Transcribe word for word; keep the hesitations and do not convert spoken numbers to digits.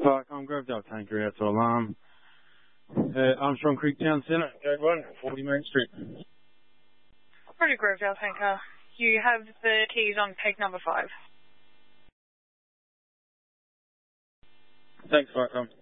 Viacom, Grovedale Tanker out to alarm. Uh, Armstrong Creek Town Centre, code one, forty Main Street. Roger, Grovedale Tanker. You have the keys on peg number five. Thanks, Viacom.